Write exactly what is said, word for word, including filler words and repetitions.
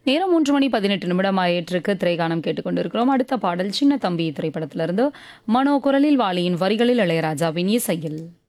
நேரம் மூன்று மணி பதினெட்டு நிமிடம் ஆயிட்டிருக்கு. திரைகானம் கேட்டுக்கொண்டிருக்கிறோம். அடுத்த பாடல் சின்ன தம்பி திரைப்படத்திலிருந்து மனோ குரலில் வாலியின் வரிகளில் இளையராஜாவின் இசையில்.